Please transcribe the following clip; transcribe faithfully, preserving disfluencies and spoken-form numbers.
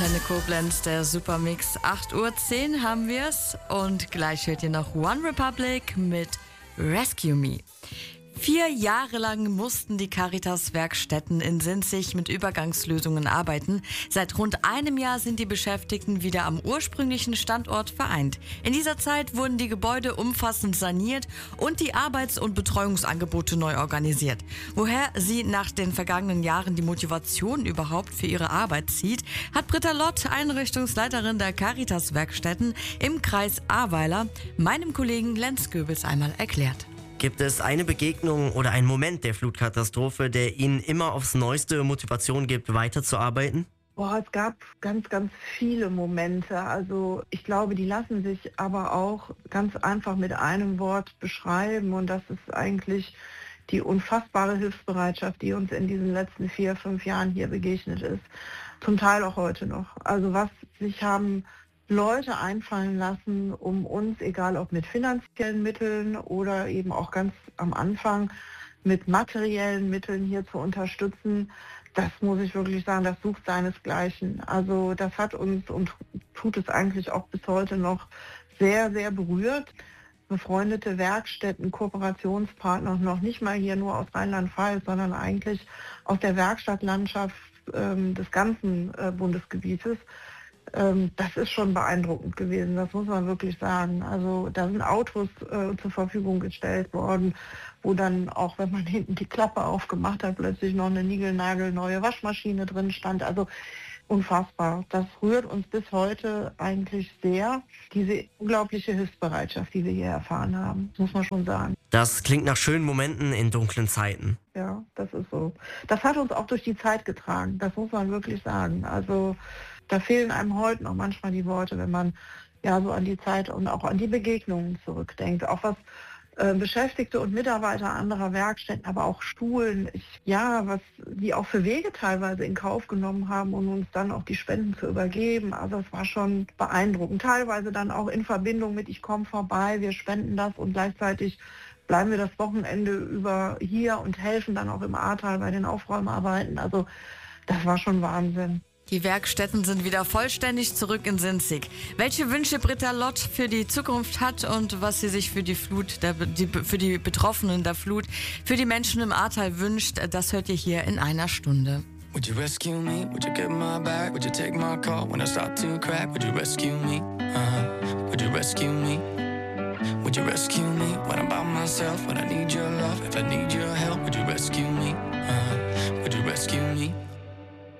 Antenne Koblenz, der Supermix. acht Uhr zehn haben wir's und gleich hört ihr noch One Republic mit Rescue Me. Vier Jahre lang mussten die Caritas-Werkstätten in Sinzig mit Übergangslösungen arbeiten. Seit rund einem Jahr sind die Beschäftigten wieder am ursprünglichen Standort vereint. In dieser Zeit wurden die Gebäude umfassend saniert und die Arbeits- und Betreuungsangebote neu organisiert. Woher sie nach den vergangenen Jahren die Motivation überhaupt für ihre Arbeit zieht, hat Britta Lott, Einrichtungsleiterin der Caritas-Werkstätten im Kreis Ahrweiler, meinem Kollegen Lenz Goebels einmal erklärt. Gibt es eine Begegnung oder einen Moment der Flutkatastrophe, der Ihnen immer aufs Neueste Motivation gibt, weiterzuarbeiten? Boah, es gab ganz, ganz viele Momente. Also ich glaube, die lassen sich aber auch ganz einfach mit einem Wort beschreiben. Und das ist eigentlich die unfassbare Hilfsbereitschaft, die uns in diesen letzten vier, fünf Jahren hier begegnet ist. Zum Teil auch heute noch. Also was sich haben Leute einfallen lassen, um uns, egal ob mit finanziellen Mitteln oder eben auch ganz am Anfang mit materiellen Mitteln hier zu unterstützen, das muss ich wirklich sagen, das sucht seinesgleichen. Also das hat uns und tut es eigentlich auch bis heute noch sehr, sehr berührt. Befreundete Werkstätten, Kooperationspartner, noch nicht mal hier nur aus Rheinland-Pfalz, sondern eigentlich aus der Werkstattlandschaft ähm, des ganzen äh, Bundesgebietes. Das ist schon beeindruckend gewesen, das muss man wirklich sagen. Also da sind Autos äh, zur Verfügung gestellt worden, wo dann auch, wenn man hinten die Klappe aufgemacht hat, plötzlich noch eine niegelnagelneue Waschmaschine drin stand. Also unfassbar. Das rührt uns bis heute eigentlich sehr, diese unglaubliche Hilfsbereitschaft, die wir hier erfahren haben, muss man schon sagen. Das klingt nach schönen Momenten in dunklen Zeiten. Ja, das ist so. Das hat uns auch durch die Zeit getragen, das muss man wirklich sagen. Also da fehlen einem heute noch manchmal die Worte, wenn man ja so an die Zeit und auch an die Begegnungen zurückdenkt. Auch was äh, Beschäftigte und Mitarbeiter anderer Werkstätten, aber auch Schulen, ich, ja, was die auch für Wege teilweise in Kauf genommen haben, um uns dann auch die Spenden zu übergeben. Also es war schon beeindruckend. Teilweise dann auch in Verbindung mit, ich komme vorbei, wir spenden das und gleichzeitig bleiben wir das Wochenende über hier und helfen dann auch im Ahrtal bei den Aufräumarbeiten. Also das war schon Wahnsinn. Die Werkstätten sind wieder vollständig zurück in Sinzig. Welche Wünsche Britta Lott für die Zukunft hat und was sie sich für die Flut, der, die, für die Betroffenen der Flut, für die Menschen im Ahrtal wünscht, das hört ihr hier in einer Stunde. Would you rescue me? Would you get my back? Would you take my call when I start to crack? Would you rescue me? Uh-huh. Would you rescue me? Would you rescue me when I'm by myself? When I need your love, if I need your help, would you rescue me? Uh-huh. Would you rescue me?